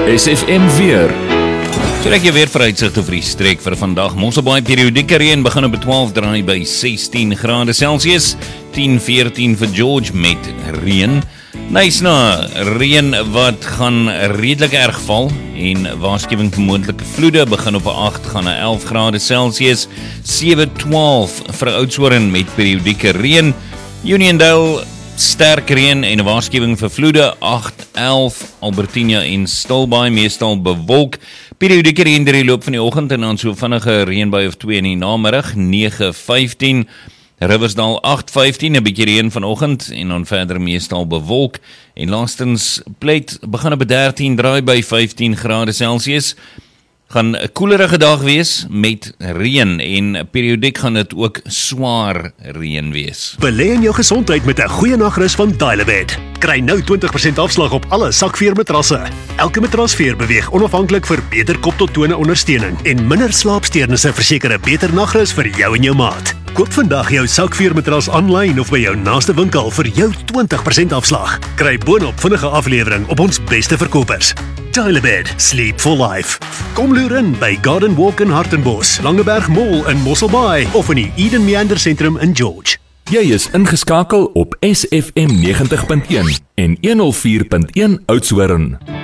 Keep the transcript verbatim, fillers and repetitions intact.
S F M weer. So ek jy weer vooruitsigte vir die streek vir vandag. Mosselbaai periodieke reën begin op twaalf draai by sestien grade Celsius, tien veertien vir George met reën. Knysna, reën wat gaan redelik erg val en waarskuwing vir moontlike vloede begin op agt gaan na elf grade Celsius, sewe twaalf vir Oudtshoorn met periodieke reën. Uniondale sterk reën en 'n waarskuwing vir vloede, agt elf, Albertina en Stilbaai meestal bewolk, periodieke reën deur die loop van die oggend en dan so vinnige reënbui of twee in die namiddag, nege vyftien, Riversdale agt vyftien, 'n bietjie reën vanoggend en dan verder meestal bewolk, en laastens Pleit begin op dertien draai by vyftien grade Celsius, gaan 'n koelerige dag wees met reën en periodiek gaan dit ook swaar reën wees. Belê in jou gesondheid met 'n goeie nagrus van Dilebed. Kry nou twintig persent afslag op alle sakveermatrasse. Elke matrasveer beweeg onafhanklik vir beter kop tot tone ondersteuning en minder slaapsteurnisse verseker 'n beter nagrus vir jou en jou maat. Koop vandag jou sakveermatras aanlyn of by jou naaste winkel vir jou twintig persent afslag. Kry boonop vinnige aflewering op ons beste verkopers. Dilebed, sleep for life. Kom loer in by Garden Walk in Hartenbos, Langeberg Mall in Mosselbaai of in die Eden Meander Sentrum in George. Jy is ingeskakel op S F M negentig punt een en honderd vier punt een Oudtshoorn.